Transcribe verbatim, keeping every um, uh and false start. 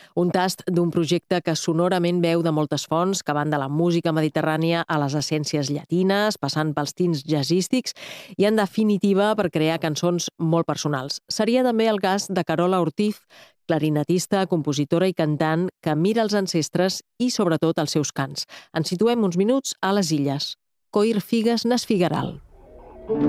Un tast d'un projecte que sonorament veu de moltes fonts, que van de la música mediterrània a les essències llatines, passant pels tints jazzístics i, en definitiva, per crear cançons molt personals. Seria també el cas de Carola Ortiz, clarinetista, compositora i cantant que mira els ancestres i, sobretot, els seus cants. Ens situem uns minuts a les Illes. Coir figues nas figueral.